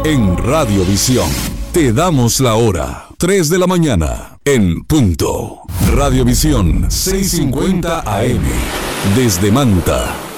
En Radiovisión te damos la hora, 3 de la mañana, en punto. Radiovisión 650 AM, desde Manta.